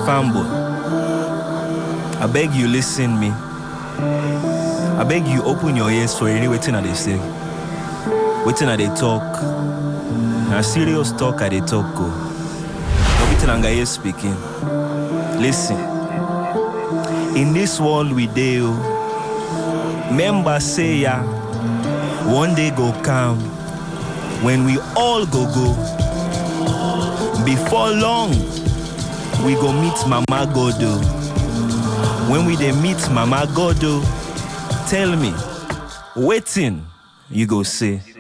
Fanboy, I beg you listen me. I beg you open your ears for any waiting I they say. Waiting I they talk. Now serious talk I they talk go. No waiting I hear speaking. Listen. In this world we deal. Members say ya. One day go come when we all go. Before long, we go meet Mama Godo. When we dey meet Mama Godo, tell me, waiting you go say.